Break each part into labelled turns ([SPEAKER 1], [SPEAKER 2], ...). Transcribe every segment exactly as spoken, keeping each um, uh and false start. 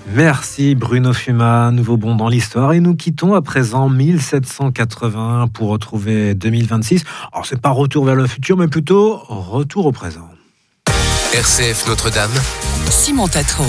[SPEAKER 1] Merci Bruno Fuma, nouveau bond dans l'histoire. Et nous quittons à présent mille sept cent quatre-vingts pour retrouver deux mille vingt-six. Alors c'est pas retour vers le futur, mais plutôt retour au présent.
[SPEAKER 2] R C F Notre-Dame,
[SPEAKER 3] Simon Tatro.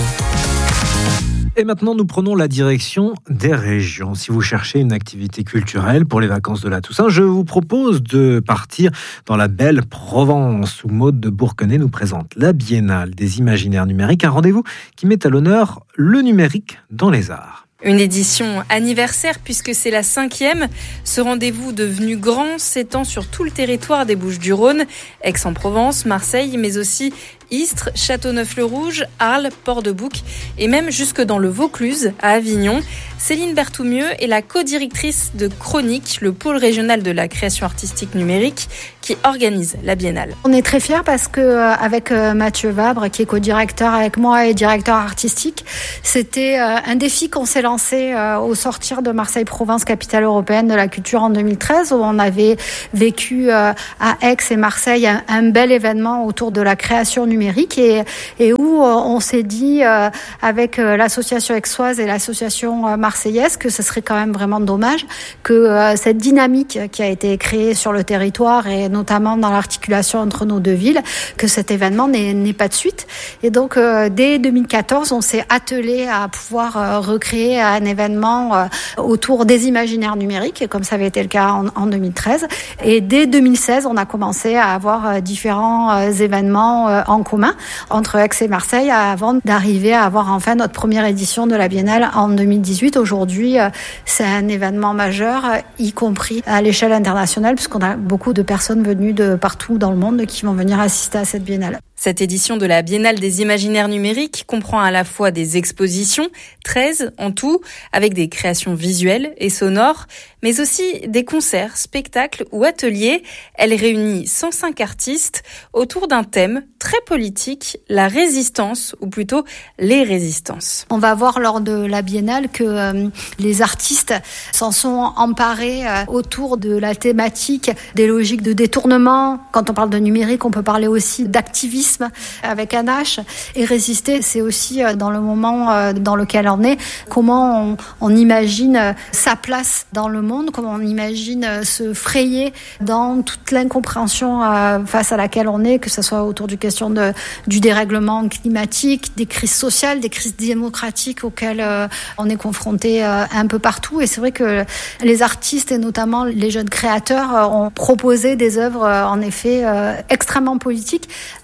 [SPEAKER 1] Et maintenant, nous prenons la direction des régions. Si vous cherchez une activité culturelle pour les vacances de la Toussaint, je vous propose de partir dans la belle Provence, où Maude de Bourquenay nous présente la Biennale des Imaginaires Numériques, un rendez-vous qui met à l'honneur le numérique dans les arts.
[SPEAKER 4] Une édition anniversaire puisque c'est la cinquième. Ce rendez-vous devenu grand s'étend sur tout le territoire des Bouches-du-Rhône, Aix-en-Provence, Marseille, mais aussi Istres, Châteauneuf-le-Rouge, Arles, Port-de-Bouc et même jusque dans le Vaucluse, à Avignon. Céline Berthoumieux est la co-directrice de Chronique, le pôle régional de la création artistique numérique qui organise la Biennale.
[SPEAKER 5] On est très fiers parce que avec Mathieu Vabre, qui est co-directeur avec moi et directeur artistique, c'était un défi qu'on s'est lancé au sortir de Marseille-Provence, capitale européenne de la culture en deux mille treize, où on avait vécu à Aix et Marseille un, un bel événement autour de la création numérique et, et où on s'est dit avec l'association aixoise et l'association marseillaise que ce serait quand même vraiment dommage que cette dynamique qui a été créée sur le territoire et notamment dans l'articulation entre nos deux villes, que cet événement n'ait, n'ait pas de suite. Et donc, euh, dès deux mille quatorze, on s'est attelé à pouvoir euh, recréer un événement euh, autour des imaginaires numériques, comme ça avait été le cas en, en deux mille treize. Et dès deux mille seize, on a commencé à avoir euh, différents euh, événements euh, en commun entre Aix et Marseille avant d'arriver à avoir enfin notre première édition de la Biennale en deux mille dix-huit. Aujourd'hui, euh, c'est un événement majeur, euh, y compris à l'échelle internationale, puisqu'on a beaucoup de personnes venues de partout dans le monde qui vont venir assister à cette biennale.
[SPEAKER 4] Cette édition de la Biennale des Imaginaires Numériques comprend à la fois des expositions, treize en tout, avec des créations visuelles et sonores, mais aussi des concerts, spectacles ou ateliers. Elle réunit cent cinq artistes autour d'un thème très politique, la résistance, ou plutôt les résistances.
[SPEAKER 5] On va voir lors de la Biennale que euh, les artistes s'en sont emparés euh, autour de la thématique des logiques de détournement. Quand on parle de numérique, on peut parler aussi d'activisme avec un H. Et résister, c'est aussi euh, dans le moment euh, dans lequel on est, comment on, on imagine euh, sa place dans le monde, comment on imagine euh, se frayer dans toute l'incompréhension euh, face à laquelle on est, que ce soit autour du question de, du dérèglement climatique, des crises sociales, des crises démocratiques auxquelles euh, on est confronté euh, un peu partout. Et c'est vrai que les artistes et notamment les jeunes créateurs euh, ont proposé des œuvres euh, en effet euh, extrêmement politiques.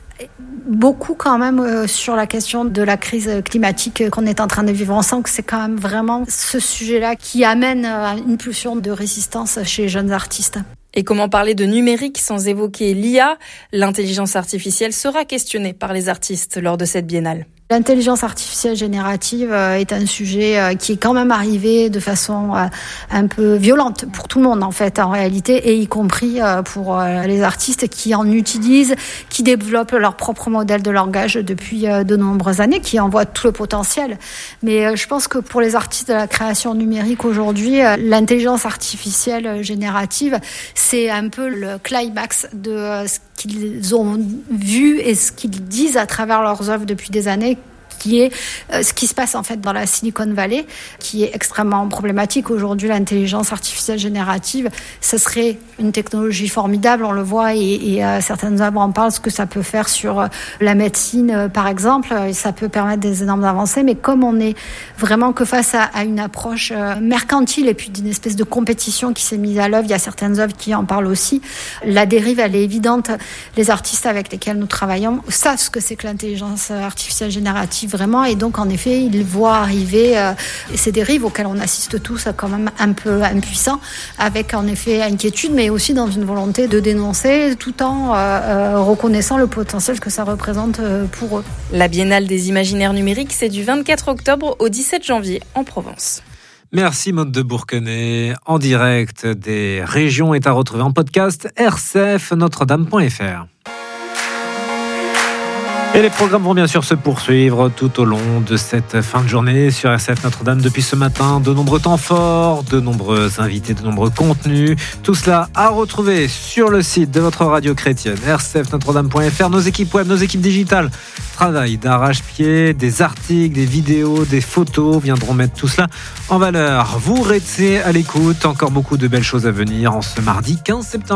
[SPEAKER 5] Beaucoup quand même euh, sur la question de la crise climatique qu'on est en train de vivre. On sent que c'est quand même vraiment ce sujet-là qui amène à une pulsion de résistance chez les jeunes artistes.
[SPEAKER 4] Et comment parler de numérique sans évoquer l'I A ? L'intelligence artificielle sera questionnée par les artistes lors de cette biennale.
[SPEAKER 5] L'intelligence artificielle générative est un sujet qui est quand même arrivé de façon un peu violente pour tout le monde en fait en réalité, et y compris pour les artistes qui en utilisent, qui développent leur propre modèle de langage depuis de nombreuses années, qui en voient tout le potentiel. Mais je pense que pour les artistes de la création numérique aujourd'hui, l'intelligence artificielle générative, c'est un peu le climax de ce qu'ils ont vu et ce qu'ils disent à travers leurs œuvres depuis des années, qui est euh, ce qui se passe en fait dans la Silicon Valley, qui est extrêmement problématique. Aujourd'hui, l'intelligence artificielle générative, ce serait une technologie formidable, on le voit, et, et euh, certaines œuvres en parlent, ce que ça peut faire sur euh, la médecine, euh, par exemple, et ça peut permettre des énormes avancées, mais comme on est vraiment que face à, à une approche euh, mercantile et puis d'une espèce de compétition qui s'est mise à l'œuvre, il y a certaines œuvres qui en parlent aussi, la dérive, elle est évidente. Les artistes avec lesquels nous travaillons savent ce que c'est que l'intelligence artificielle générative, vraiment, et donc en effet ils voient arriver euh, ces dérives auxquelles on assiste tous quand même un peu impuissants, avec en effet inquiétude, mais aussi dans une volonté de dénoncer tout en euh, euh, reconnaissant le potentiel que ça représente euh, pour eux.
[SPEAKER 4] La Biennale des Imaginaires Numériques, c'est du vingt-quatre octobre au dix-sept janvier en Provence.
[SPEAKER 1] Merci Maude de Bourquenay. En direct des régions est à retrouver en podcast r c f notre dame point f r. Et les programmes vont bien sûr se poursuivre tout au long de cette fin de journée sur R C F Notre-Dame. Depuis ce matin, de nombreux temps forts, de nombreux invités, de nombreux contenus. Tout cela à retrouver sur le site de votre radio chrétienne, r c f notre dame point f r. Nos équipes web, nos équipes digitales travaillent d'arrache-pied, des articles, des vidéos, des photos viendront mettre tout cela en valeur. Vous restez à l'écoute, encore beaucoup de belles choses à venir en ce mardi quinze septembre.